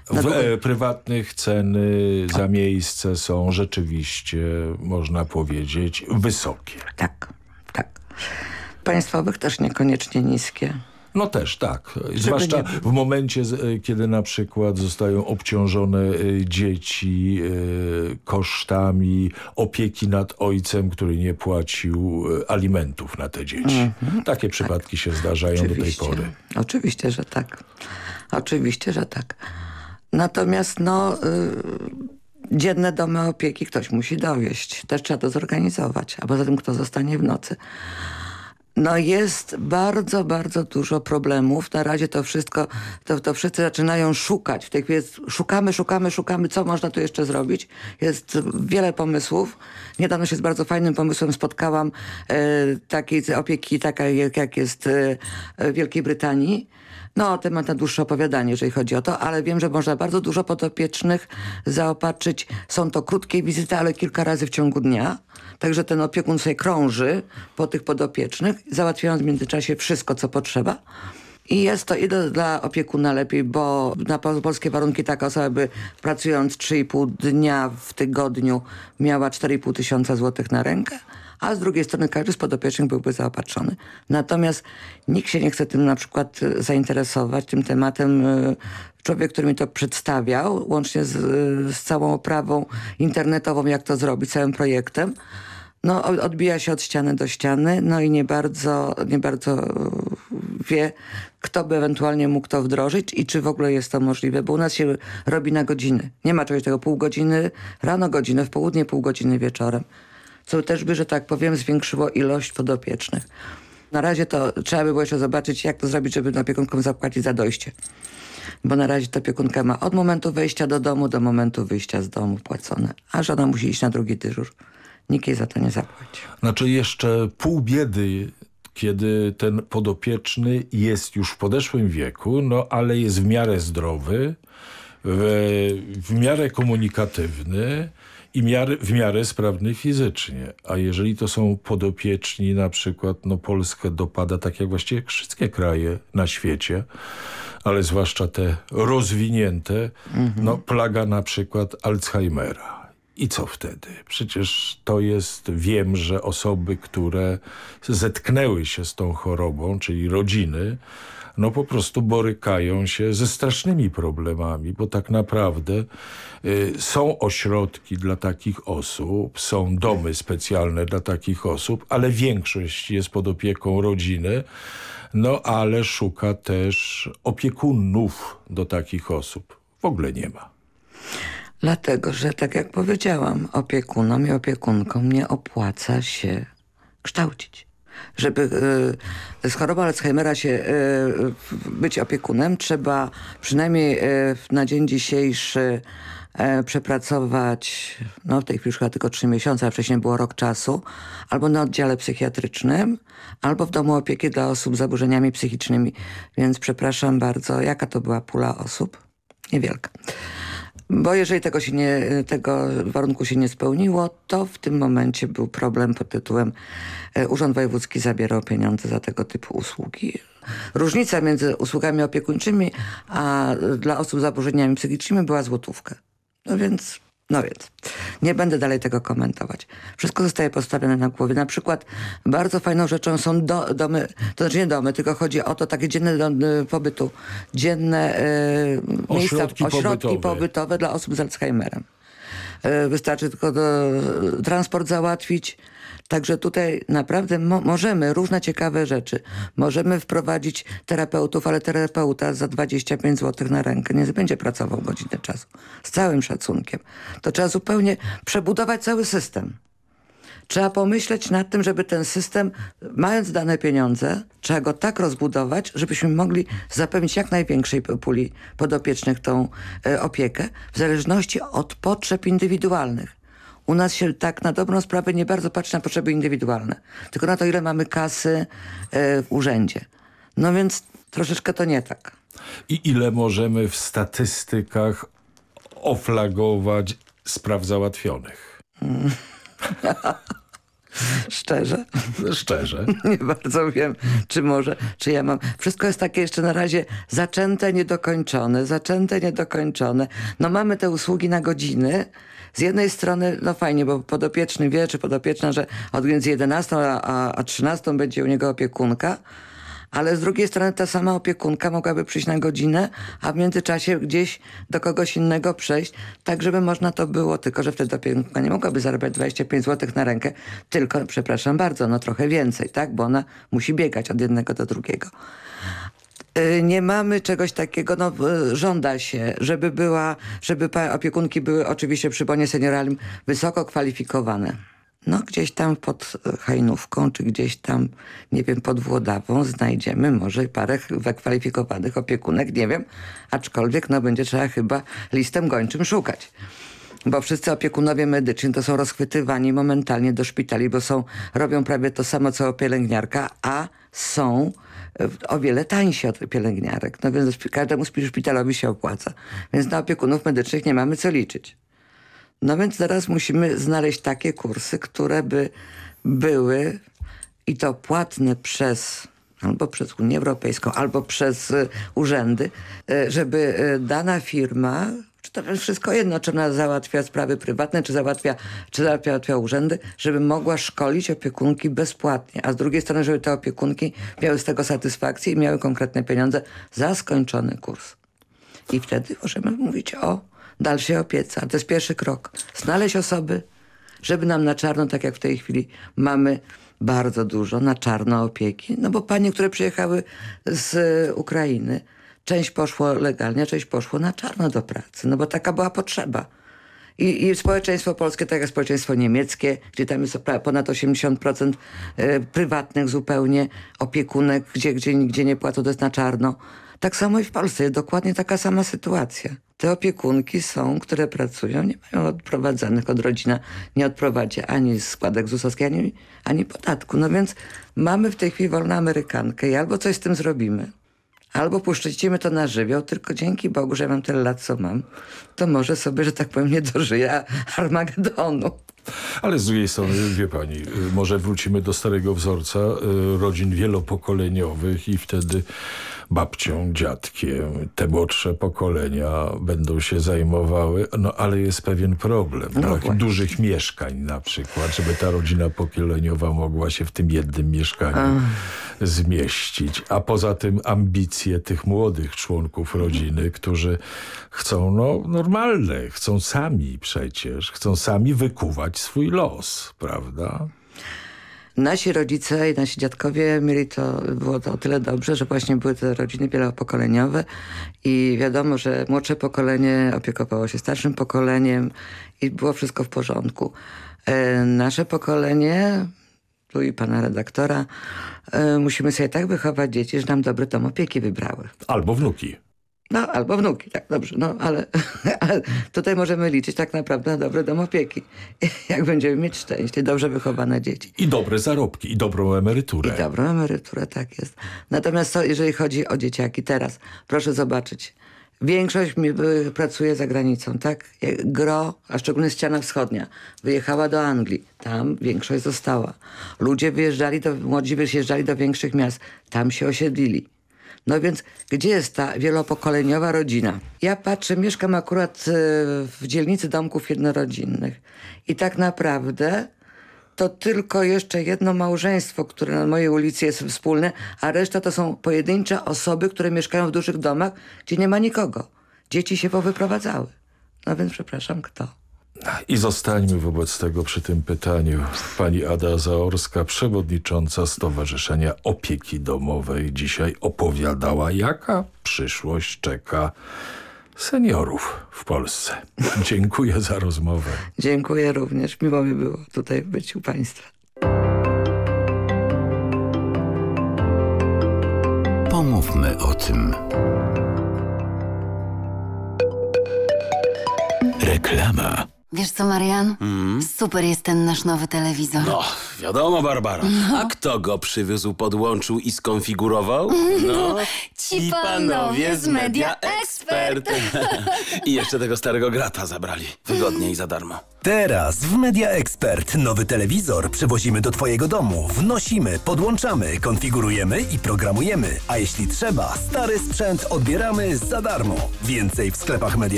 Prywatnych ceny za miejsce są rzeczywiście, można powiedzieć, wysokie. Tak, tak. Państwowych też niekoniecznie niskie. No też, tak. Zwłaszcza w momencie, kiedy na przykład zostają obciążone dzieci kosztami opieki nad ojcem, który nie płacił alimentów na te dzieci. Takie przypadki się zdarzają do tej pory. Oczywiście, że tak. Oczywiście, że tak. Natomiast dzienne domy opieki ktoś musi dowieść. Też trzeba to zorganizować. A poza tym kto zostanie w nocy. Jest bardzo, bardzo dużo problemów. Na razie to wszystko, to wszyscy zaczynają szukać. W tej chwili szukamy, co można tu jeszcze zrobić. Jest wiele pomysłów. Niedawno się z bardzo fajnym pomysłem spotkałam takiej opieki, taka jak jest w Wielkiej Brytanii. Temat na dłuższe opowiadanie, jeżeli chodzi o to, ale wiem, że można bardzo dużo podopiecznych zaopatrzyć. Są to krótkie wizyty, ale kilka razy w ciągu dnia. Także ten opiekun sobie krąży po tych podopiecznych, załatwiając w międzyczasie wszystko, co potrzeba. I jest to dla opiekuna lepiej, bo na polskie warunki taka osoba by pracując 3,5 dnia w tygodniu miała 4,5 tysiąca złotych na rękę, a z drugiej strony każdy z podopiecznych byłby zaopatrzony. Natomiast nikt się nie chce tym na przykład zainteresować, tym tematem. Człowiek, który mi to przedstawiał, łącznie z całą oprawą internetową, jak to zrobić, całym projektem, odbija się od ściany do ściany, i nie bardzo wie, kto by ewentualnie mógł to wdrożyć i czy w ogóle jest to możliwe, bo u nas się robi na godziny. Nie ma czegoś tego, pół godziny rano, godzinę w południe, pół godziny wieczorem. Co też by, że tak powiem, zwiększyło ilość podopiecznych. Na razie to trzeba by było jeszcze zobaczyć, jak to zrobić, żeby opiekunkom zapłacić za dojście. Bo na razie ta opiekunka ma od momentu wejścia do domu do momentu wyjścia z domu płacone, a żona musi iść na drugi dyżur. Nikt jej za to nie zapłaci. Znaczy jeszcze pół biedy, kiedy ten podopieczny jest już w podeszłym wieku, ale jest w miarę zdrowy, w miarę komunikatywny i w miarę sprawny fizycznie. A jeżeli to są podopieczni, na przykład Polskę dopada, tak jak właściwie wszystkie kraje na świecie, ale zwłaszcza te rozwinięte, plaga na przykład Alzheimera. I co wtedy? Przecież wiem, że osoby, które zetknęły się z tą chorobą, czyli rodziny, po prostu borykają się ze strasznymi problemami, bo tak naprawdę są ośrodki dla takich osób, są domy specjalne dla takich osób, ale większość jest pod opieką rodziny, ale szuka też opiekunów do takich osób. W ogóle nie ma. Dlatego, że tak jak powiedziałam, opiekunom i opiekunkom nie opłaca się kształcić. Żeby z chorobą Alzheimera być opiekunem, trzeba przynajmniej na dzień dzisiejszy przepracować, w tej chwili już chyba tylko 3 miesiące, a wcześniej było rok czasu, albo na oddziale psychiatrycznym, albo w domu opieki dla osób z zaburzeniami psychicznymi. Więc przepraszam bardzo, jaka to była pula osób? Niewielka. Bo jeżeli tego warunku się nie spełniło, to w tym momencie był problem pod tytułem Urząd Wojewódzki zabierał pieniądze za tego typu usługi. Różnica między usługami opiekuńczymi a dla osób z zaburzeniami psychicznymi była złotówka. Więc nie będę dalej tego komentować. Wszystko zostaje postawione na głowie. Na przykład bardzo fajną rzeczą są domy, to znaczy nie domy, tylko chodzi o to takie dzienne pobytu, dzienne ośrodki pobytowe dla osób z Alzheimerem. Wystarczy tylko transport załatwić. Także tutaj naprawdę możemy różne ciekawe rzeczy. Możemy wprowadzić terapeutów, ale terapeuta za 25 zł na rękę nie będzie pracował godzinę czasu. Z całym szacunkiem. To trzeba zupełnie przebudować cały system. Trzeba pomyśleć nad tym, żeby ten system, mając dane pieniądze, trzeba go tak rozbudować, żebyśmy mogli zapewnić jak największej puli podopiecznych tą opiekę, w zależności od potrzeb indywidualnych. U nas się tak na dobrą sprawę nie bardzo patrzy na potrzeby indywidualne, tylko na to, ile mamy kasy w urzędzie. Więc troszeczkę to nie tak. I ile możemy w statystykach oflagować spraw załatwionych? Szczerze. Szczerze. Nie bardzo wiem, czy ja mam. Wszystko jest takie jeszcze na razie zaczęte, niedokończone. No mamy te usługi na godziny. Z jednej strony, no fajnie, bo podopieczny wie, czy podopieczna, że od między 11 a 13 będzie u niego opiekunka, ale z drugiej strony ta sama opiekunka mogłaby przyjść na godzinę, a w międzyczasie gdzieś do kogoś innego przejść, tak żeby można to było, tylko że wtedy opiekunka nie mogłaby zarabiać 25 zł na rękę, tylko, przepraszam bardzo, no trochę więcej, tak, bo ona musi biegać od jednego do drugiego. Nie mamy czegoś takiego, no żąda się, żeby opiekunki były oczywiście przy bonie senioralnym wysoko kwalifikowane. No gdzieś tam pod Hajnówką, czy gdzieś tam, nie wiem, pod Włodawą znajdziemy może parę wykwalifikowanych opiekunek, nie wiem, aczkolwiek no będzie trzeba chyba listem gończym szukać. Bo wszyscy opiekunowie medyczni to są rozchwytywani momentalnie do szpitali, bo robią prawie to samo co pielęgniarka, a są o wiele tańsi od pielęgniarek. No więc każdemu szpitalowi się opłaca. Więc na opiekunów medycznych nie mamy co liczyć. No więc teraz musimy znaleźć takie kursy, które by były i to płatne albo przez Unię Europejską, albo przez urzędy, żeby dana firma, czy to wszystko jedno, czy ona załatwia sprawy prywatne, czy załatwia urzędy, żeby mogła szkolić opiekunki bezpłatnie, a z drugiej strony, żeby te opiekunki miały z tego satysfakcję i miały konkretne pieniądze za skończony kurs. I wtedy możemy mówić o dalszej opiece. A to jest pierwszy krok. Znaleźć osoby, żeby nam na czarno, tak jak w tej chwili mamy bardzo dużo na czarno opieki. No bo panie, które przyjechały z Ukrainy, część poszło legalnie, a część poszło na czarno do pracy. No bo taka była potrzeba. I społeczeństwo polskie, tak jak społeczeństwo niemieckie, gdzie tam jest ponad 80% prywatnych zupełnie opiekunek, gdzie nigdzie nie płacą, to jest na czarno. Tak samo i w Polsce jest dokładnie taka sama sytuacja. Te opiekunki które pracują, nie mają odprowadzanych, od rodzina nie odprowadzi ani składek ZUS-owskich, ani podatku. No więc mamy w tej chwili wolną amerykankę i albo coś z tym zrobimy, albo puszczycimy to na żywioł, tylko dzięki Bogu, że ja mam tyle lat, co mam, to może sobie, że tak powiem, nie dożyję Armagedonu. Ale z drugiej strony, wie pani, może wrócimy do starego wzorca rodzin wielopokoleniowych i wtedy babcią, dziadkiem, te młodsze pokolenia będą się zajmowały, no ale jest pewien problem. Dużych mieszkań na przykład, żeby ta rodzina pokoleniowa mogła się w tym jednym mieszkaniu zmieścić. A poza tym ambicje tych młodych członków rodziny, którzy chcą, normalne, chcą sami wykuwać swój los, prawda? Nasi rodzice i nasi dziadkowie było to o tyle dobrze, że właśnie były te rodziny wielopokoleniowe i wiadomo, że młodsze pokolenie opiekowało się starszym pokoleniem i było wszystko w porządku. Nasze pokolenie, tu i pana redaktora, musimy sobie tak wychować dzieci, że nam dobry dom opieki wybrały. Albo wnuki. No, albo wnuki, tak, dobrze. No, ale tutaj możemy liczyć tak naprawdę na dobry dom opieki. Jak będziemy mieć szczęście, dobrze wychowane dzieci. I dobre zarobki, i dobrą emeryturę. I dobrą emeryturę, tak jest. Natomiast jeżeli chodzi o dzieciaki teraz, proszę zobaczyć. Większość pracuje za granicą, tak? Gro, a szczególnie ściana wschodnia, wyjechała do Anglii. Tam większość została. Młodzi wyjeżdżali do większych miast. Tam się osiedlili. No więc gdzie jest ta wielopokoleniowa rodzina? Ja patrzę, mieszkam akurat w dzielnicy domków jednorodzinnych i tak naprawdę to tylko jeszcze jedno małżeństwo, które na mojej ulicy jest wspólne, a reszta to są pojedyncze osoby, które mieszkają w dużych domach, gdzie nie ma nikogo. Dzieci się powyprowadzały. No więc przepraszam, kto? I zostańmy wobec tego przy tym pytaniu. Pani Ada Zaorska, przewodnicząca Stowarzyszenia Opieki Domowej, dzisiaj opowiadała, jaka przyszłość czeka seniorów w Polsce. Dziękuję za rozmowę. Dziękuję również. Miło mi było tutaj być u państwa. Pomówmy o tym. Reklama. Wiesz co, Marian? Super jest ten nasz nowy telewizor. No, wiadomo, Barbara. A kto go przywiózł, podłączył i skonfigurował? No, Ci panowie z Media Expert. I jeszcze tego starego grata zabrali. Wygodnie i za darmo. Teraz w Media Expert nowy telewizor przywozimy do Twojego domu. Wnosimy, podłączamy, konfigurujemy i programujemy. A jeśli trzeba, stary sprzęt odbieramy za darmo. Więcej w sklepach Media